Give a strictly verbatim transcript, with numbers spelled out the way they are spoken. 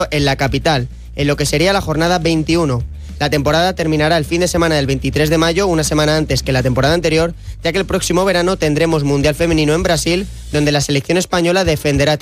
en la capital, en lo que sería la jornada veintiuno. La temporada terminará el fin de semana del veintitrés de mayo, una semana antes que la temporada anterior, ya que el próximo verano tendremos Mundial Femenino en Brasil, donde la selección española defenderá